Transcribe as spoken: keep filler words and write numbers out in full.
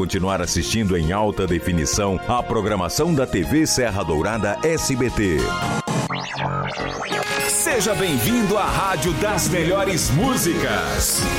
continuar assistindo em alta definição a programação da T V Serra Dourada S B T. Seja bem-vindo à Rádio das Melhores Músicas.